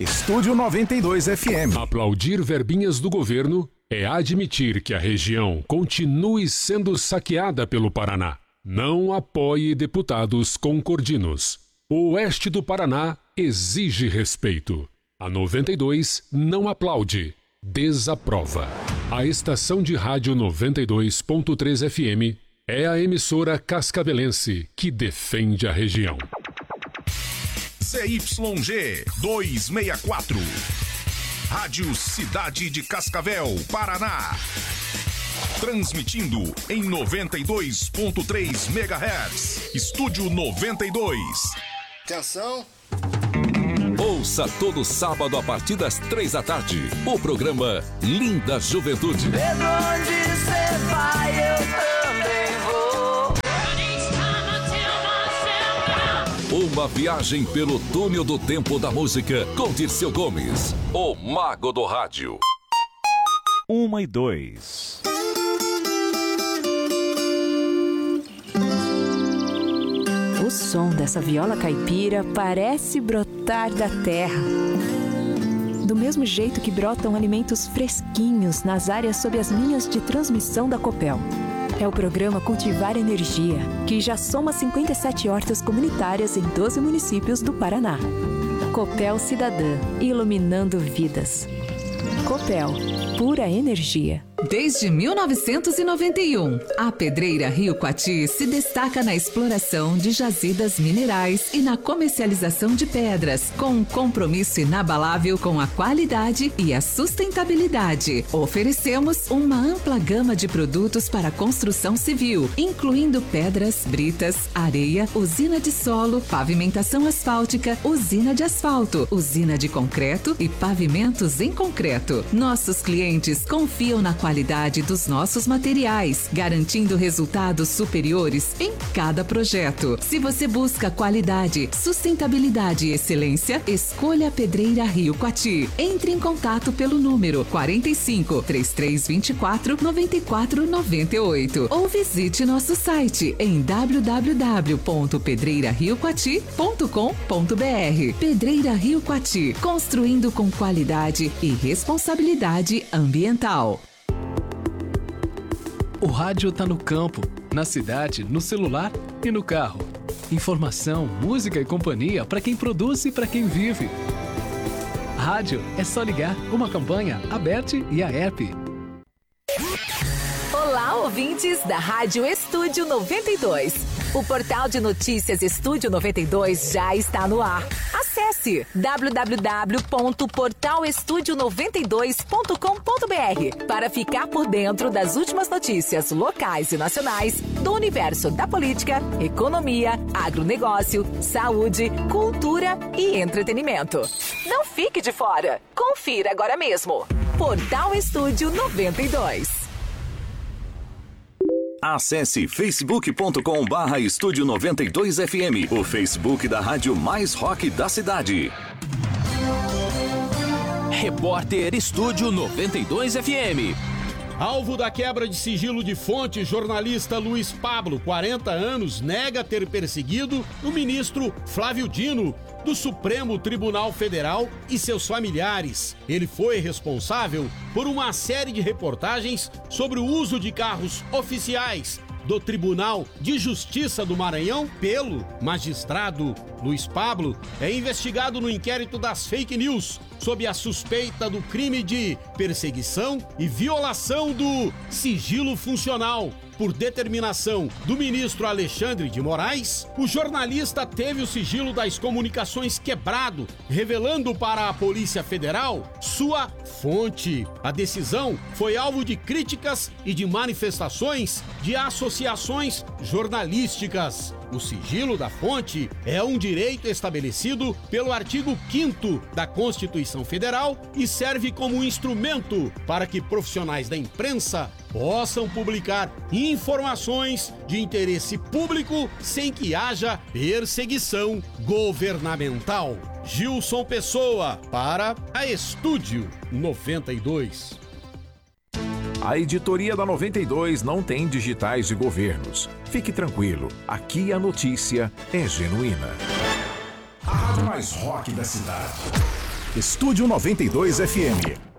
Estúdio 92 FM. Aplaudir verbinhas do governo é admitir que a região continue sendo saqueada pelo Paraná. Não apoie deputados concordinos. O oeste do Paraná exige respeito. A 92 não aplaude, desaprova. A estação de rádio 92.3 FM é a emissora cascavelense que defende a região. CYG 264. Rádio Cidade de Cascavel, Paraná. Transmitindo em 92.3 MHz. Estúdio 92. Atenção. Ouça todo sábado a partir das 3 da tarde. O programa Linda Juventude. Vendo onde você vai, eu também vou. Uma viagem pelo túnel do tempo da música com Dirceu Gomes, o mago do rádio. 1 e 2. O som dessa viola caipira parece brotar da terra. Do mesmo jeito que brotam alimentos fresquinhos nas áreas sob as linhas de transmissão da Copel. É o programa Cultivar Energia, que já soma 57 hortas comunitárias em 12 municípios do Paraná. Copel Cidadã, iluminando vidas. Copel, pura energia. Desde 1991, a Pedreira Rio Coati se destaca na exploração de jazidas minerais e na comercialização de pedras, com um compromisso inabalável com a qualidade e a sustentabilidade. Oferecemos uma ampla gama de produtos para construção civil, incluindo pedras, britas, areia, usina de solo, pavimentação asfáltica, usina de asfalto, usina de concreto e pavimentos em concreto. Nossos clientes confiam na qualidade dos nossos materiais, garantindo resultados superiores em cada projeto. Se você busca qualidade, sustentabilidade e excelência, escolha a Pedreira Rio Coati. Entre em contato pelo número 45 3324 9498 ou visite nosso site em www.pedreirariocoati.com.br. Pedreira Rio Coati, construindo com qualidade e responsabilidade ambiental. O rádio tá no campo, na cidade, no celular e no carro. Informação, música e companhia para quem produz e para quem vive. Rádio é só ligar. Uma campanha aberta e a app. Olá, ouvintes da Rádio Estúdio 92. O portal de notícias Estúdio 92 já está no ar. Acesse www.portalestudio92.com.br para ficar por dentro das últimas notícias locais e nacionais do universo da política, economia, agronegócio, saúde, cultura e entretenimento. Não fique de fora. Confira agora mesmo. Portal Estúdio 92. Acesse facebook.com/Estúdio 92 FM, o Facebook da rádio mais rock da cidade. Repórter Estúdio 92 FM. Alvo da quebra de sigilo de fonte, jornalista Luiz Pablo, 40 anos, nega ter perseguido o ministro Flávio Dino, do Supremo Tribunal Federal, e seus familiares. Ele foi responsável por uma série de reportagens sobre o uso de carros oficiais do Tribunal de Justiça do Maranhão pelo magistrado Luiz Pablo. É investigado no inquérito das fake news sob a suspeita do crime de perseguição e violação do sigilo funcional. Por determinação do ministro Alexandre de Moraes, o jornalista teve o sigilo das comunicações quebrado, revelando para a Polícia Federal sua fonte. A decisão foi alvo de críticas e de manifestações de associações jornalísticas. O sigilo da fonte é um direito estabelecido pelo artigo 5º da Constituição Federal e serve como instrumento para que profissionais da imprensa possam publicar informações de interesse público sem que haja perseguição governamental. Gilson Pessoa, para a Estúdio 92. A editoria da 92 não tem digitais de governos. Fique tranquilo, aqui a notícia é genuína. A rádio mais rock da cidade. Estúdio 92 FM.